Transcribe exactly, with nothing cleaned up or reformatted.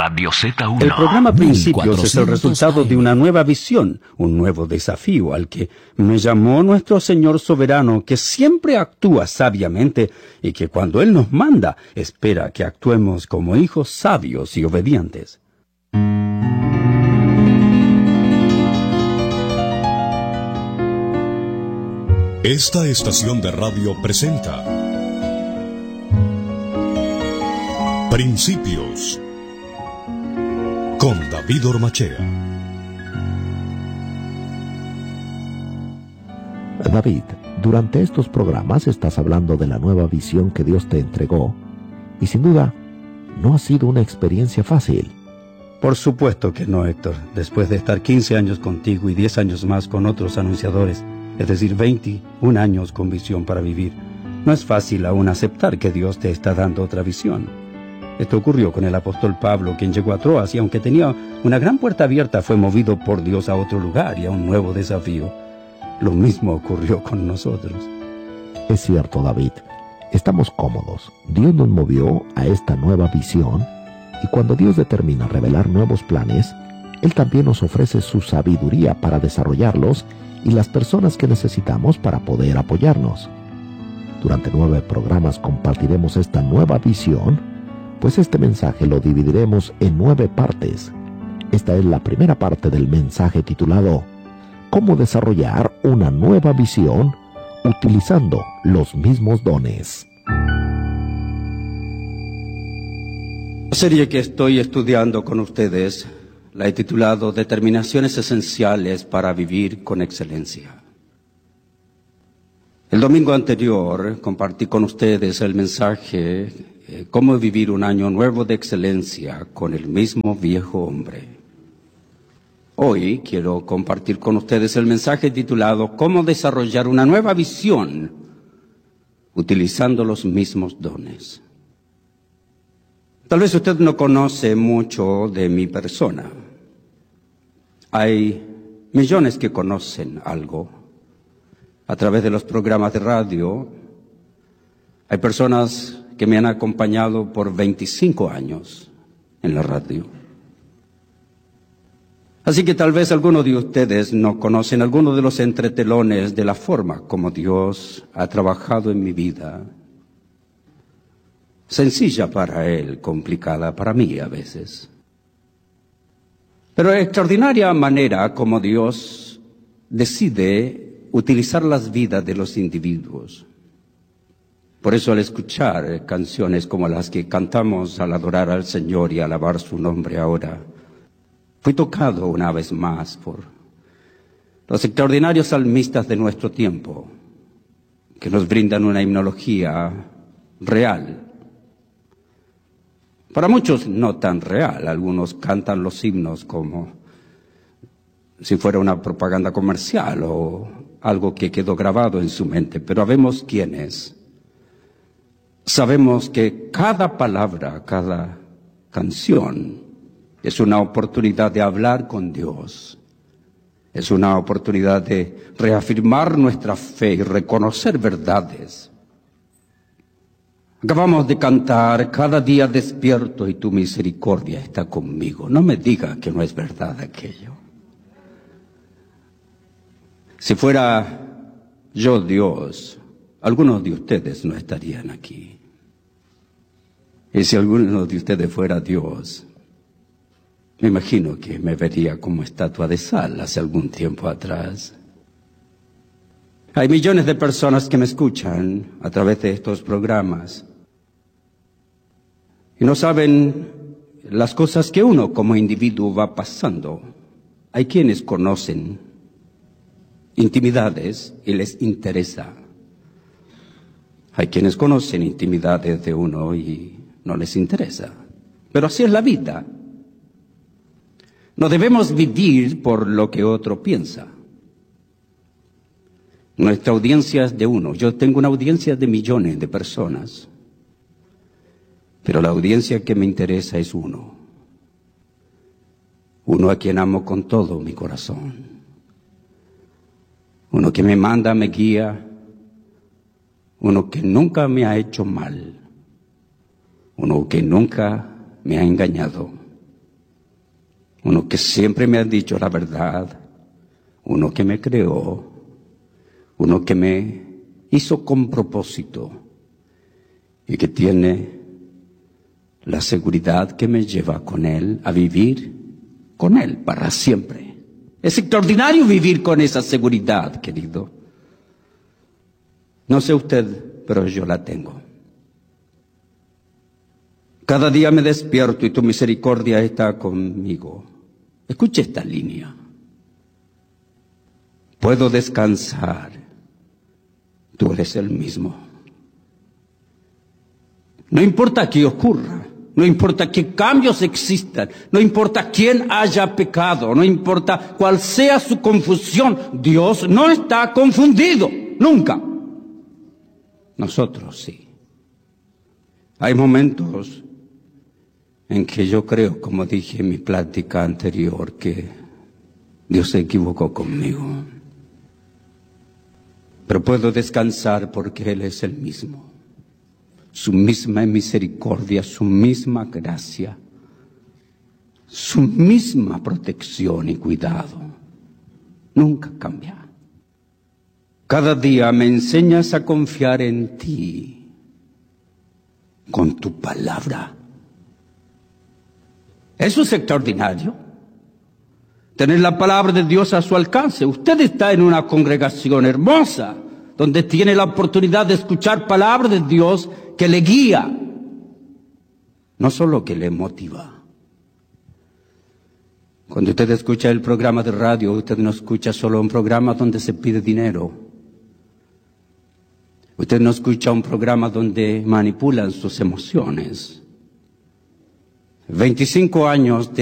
Radio Z uno. El programa Principios es el resultado de una nueva visión, un nuevo desafío al que me llamó nuestro Señor soberano, que siempre actúa sabiamente y que cuando Él nos manda, espera que actuemos como hijos sabios y obedientes. Esta estación de radio presenta Principios con David Ormachea. David, durante estos programas estás hablando de la nueva visión que Dios te entregó y sin duda no ha sido una experiencia fácil. Por supuesto que no, Héctor. Después de estar quince años contigo y diez años más con otros anunciadores, es decir, veintiún años con visión para vivir, no es fácil aún aceptar que Dios te está dando otra visión. Esto ocurrió con el apóstol Pablo, quien llegó a Troas y aunque tenía una gran puerta abierta, fue movido por Dios a otro lugar y a un nuevo desafío. Lo mismo ocurrió con nosotros. Es cierto, David. Estamos cómodos. Dios nos movió a esta nueva visión y cuando Dios determina revelar nuevos planes, Él también nos ofrece su sabiduría para desarrollarlos y las personas que necesitamos para poder apoyarnos. Durante nueve programas compartiremos esta nueva visión, pues este mensaje lo dividiremos en nueve partes. Esta es la primera parte del mensaje titulado ¿Cómo desarrollar una nueva visión utilizando los mismos dones? La serie que estoy estudiando con ustedes la he titulado Determinaciones esenciales para vivir con excelencia. El domingo anterior compartí con ustedes el mensaje eh, Cómo vivir un año nuevo de excelencia con el mismo viejo hombre. Hoy quiero compartir con ustedes el mensaje titulado Cómo desarrollar una nueva visión utilizando los mismos dones. Tal vez usted no conoce mucho de mi persona. Hay millones que conocen algo a través de los programas de radio. Hay personas que me han acompañado por veinticinco años en la radio. Así que tal vez algunos de ustedes no conocen algunos de los entretelones de la forma como Dios ha trabajado en mi vida. Sencilla para Él, complicada para mí a veces. Pero extraordinaria manera como Dios decide utilizar las vidas de los individuos. Por eso al escuchar canciones como las que cantamos al adorar al Señor y alabar su nombre ahora, fui tocado una vez más por los extraordinarios salmistas de nuestro tiempo, que nos brindan una himnología real. Para muchos no tan real. Algunos cantan los himnos como si fuera una propaganda comercial o algo que quedó grabado en su mente. Pero habemos quienes sabemos que cada palabra, cada canción es una oportunidad de hablar con Dios. Es una oportunidad de reafirmar nuestra fe y reconocer verdades. Acabamos de cantar, cada día despierto y tu misericordia está conmigo. No me diga que no es verdad aquello. Si fuera yo Dios, algunos de ustedes no estarían aquí. Y si alguno de ustedes fuera Dios, me imagino que me vería como estatua de sal hace algún tiempo atrás. Hay millones de personas que me escuchan a través de estos programas y no saben las cosas que uno como individuo va pasando. Hay quienes conocen intimidades y les interesa. Hay quienes conocen intimidades de uno y no les interesa. Pero así es la vida. No debemos vivir por lo que otro piensa. Nuestra audiencia es de uno. Yo tengo una audiencia de millones de personas. Pero la audiencia que me interesa es uno. Uno a quien amo con todo mi corazón. Uno que me manda, me guía. Uno que nunca me ha hecho mal. Uno que nunca me ha engañado. uno que siempre me ha dicho la verdad, uno que me creó, uno que me hizo con propósito y que tiene la seguridad que me lleva con Él a vivir con Él para siempre. Es extraordinario vivir con esa seguridad, querido. No sé usted, pero yo la tengo. Cada día me despierto y tu misericordia está conmigo. Escuche esta línea. Puedo descansar. Tú eres el mismo. No importa qué ocurra, no importa qué cambios existan, no importa quién haya pecado, no importa cuál sea su confusión, Dios no está confundido, nunca. Nosotros sí. Hay momentos en que yo creo, como dije en mi plática anterior, que Dios se equivocó conmigo. Pero puedo descansar porque Él es el mismo. Su misma misericordia, su misma gracia, su misma protección y cuidado. Nunca cambia. Cada día me enseñas a confiar en ti con tu palabra. Eso es extraordinario. Tener la palabra de Dios a su alcance. Usted está en una congregación hermosa, donde tiene la oportunidad de escuchar palabra de Dios que le guía, no solo que le motiva. Cuando usted escucha el programa de radio, usted no escucha solo un programa donde se pide dinero. Usted no escucha un programa donde manipulan sus emociones. veinticinco años de